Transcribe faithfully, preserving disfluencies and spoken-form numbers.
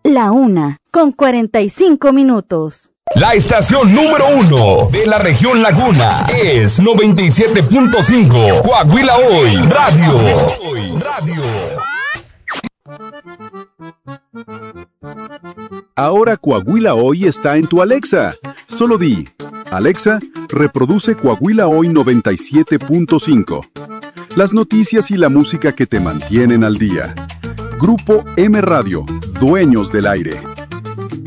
La una, con cuarenta y cinco minutos. La estación número uno de la región Laguna es noventa y siete punto cinco. Coahuila Hoy Radio. Radio. Ahora Coahuila Hoy está en tu Alexa. Solo di, Alexa, reproduce Coahuila Hoy noventa y siete punto cinco. Las noticias y la música que te mantienen al día. Grupo M Radio, dueños del aire.